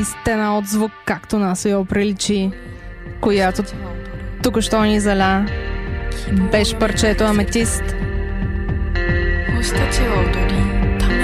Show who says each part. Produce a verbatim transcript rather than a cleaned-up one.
Speaker 1: и стена от звук, както на свил приличи, която току-що ни заля. Беше парчето Аметист.
Speaker 2: 星たちは踊り